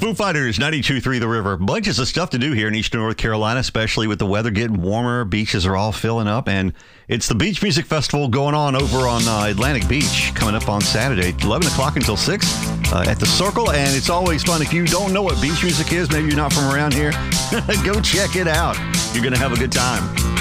Foo Fighters, 92.3 The River. Bunches of stuff to do here in Eastern North Carolina, especially with the weather getting warmer. Beaches are all filling up, and it's the Beach Music Festival going on over on Atlantic Beach coming up on Saturday, 11 o'clock until 6 at the Circle, and it's always fun. If you don't know what beach music is, maybe you're not from around here, go check it out. You're going to have a good time.